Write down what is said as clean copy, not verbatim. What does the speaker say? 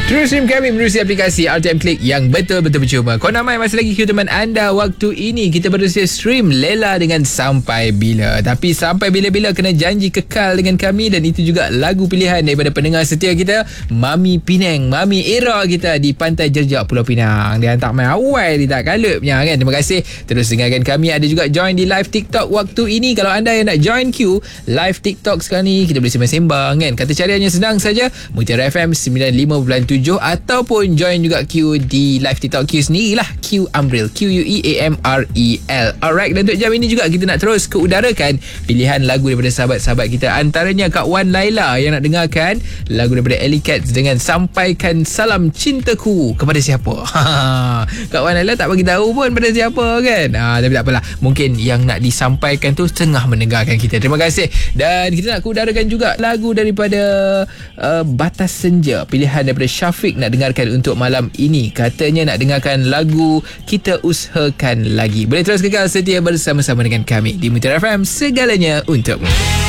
Terus stream kami menerusi aplikasi RTM Click yang betul-betul percuma. Kau namai masih lagi queue teman anda. Waktu ini kita berusia stream Lela dengan Sampai Bila. Tapi sampai bila-bila kena janji kekal dengan kami. Dan itu juga lagu pilihan daripada pendengar setia kita, Mami Penang, Mami Era kita di Pantai Jerjak Pulau Pinang. Dia hantar main awal, dia tak kalupnya kan. Terima kasih terus dengarkan kami. Ada juga join di live TikTok waktu ini. Kalau anda yang nak join queue live TikTok sekarang ni, kita boleh sembang-sembang kan. Kata cariannya senang saja, Mutiara FM 95.7, ataupun join juga Q di live TikTok Q sendirilah, Q Amril, QUEAMREL. Alright, dan untuk jam ini juga kita nak terus keudarakan pilihan lagu daripada sahabat-sahabat kita. Antaranya Kak Wan Laila yang nak dengarkan lagu daripada Ellie Cats dengan Sampaikan Salam Cintaku kepada siapa. Kak Wan Laila tak bagi tahu pun pada siapa kan. Tapi tak apalah, mungkin yang nak disampaikan tu tengah mendengarkan kita. Terima kasih. Dan kita nak keudarakan juga lagu daripada Batas Senja, pilihan daripada Syafiq nak dengarkan untuk malam ini. Katanya nak dengarkan lagu Kita Usahakan Lagi. Boleh terus kekal setia bersama-sama dengan kami di Mutiara FM, segalanya untukmu.